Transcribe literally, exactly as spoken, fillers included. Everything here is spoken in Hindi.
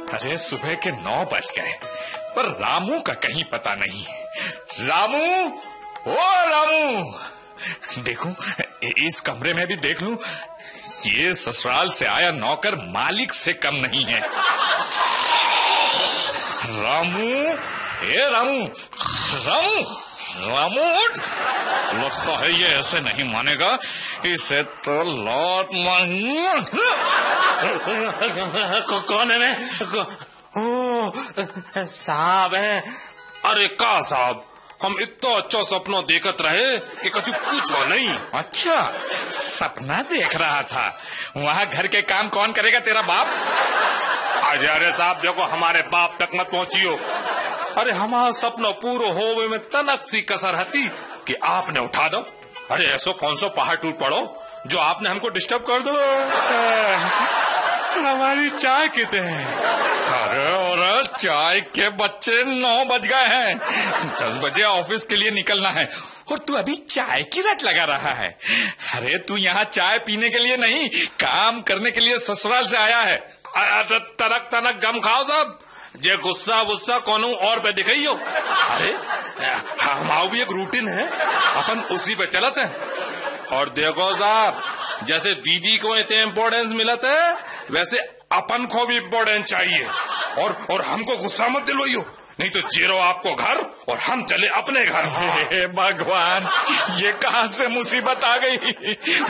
अरे सुबह के नौ बज गए पर रामू का कहीं पता नहीं। रामू, ओ रामू, देखूं इस कमरे में भी देख लूं, ये ससुराल से आया नौकर मालिक से कम नहीं है। रामू, ए रामू, रामू, रामू उठ। लगता है ये ऐसे नहीं मानेगा, इसे तो लौट मार। कौन है? मैं साहब है। अरे का साहब, हम इतना अच्छा सपना देखत रहे कि कछु पूछो नहीं। अच्छा, सपना देख रहा था? वहाँ घर के काम कौन करेगा, तेरा बाप? अरे अरे साहब देखो, हमारे बाप तक मत पहुंचियो। अरे हमारा सपना पूरा होवे में तनक सी कसर हती कि आपने उठा दो। अरे ऐसो कौन सो पहाड़ टूट पड़ो जो आपने हमको डिस्टर्ब कर दो। हमारी चाय कितने हैं? अरे और चाय के बच्चे नौ बज गए हैं, दस बजे ऑफिस के लिए निकलना है और तू अभी चाय की रट लगा रहा है। अरे तू यहाँ चाय पीने के लिए नहीं, काम करने के लिए ससुराल से आया है। अरे तनक तनक गम खाओ साहब, जे गुस्सा गुस्सा कौनू और पे दिखाइयो। अरे हमारा भी एक रूटीन है, अपन उसी पे चलते हैं। और देखो साहब, जैसे दीदी को इतने इम्पोर्टेंस मिलता है वैसे अपन को भी इम्पोर्टेंस चाहिए। और और हमको गुस्सा मत दिलवाइयो, नहीं तो जीरो आपको घर और हम चले अपने घर। हे भगवान, ये कहाँ से मुसीबत आ गई।